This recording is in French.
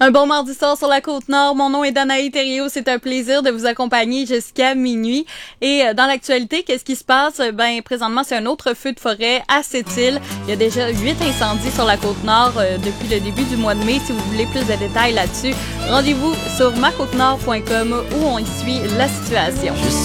Un bon mardi soir sur la Côte-Nord. Mon nom est Danaï Thériault. C'est un plaisir de vous accompagner jusqu'à minuit. Et dans l'actualité, qu'est-ce qui se passe? Ben, présentement, c'est un autre feu de forêt à Sept-Îles. Il y a déjà 8 incendies sur la Côte-Nord depuis le début du mois de mai. Si vous voulez plus de détails là-dessus, rendez-vous sur macôtenord.com où on y suit la situation.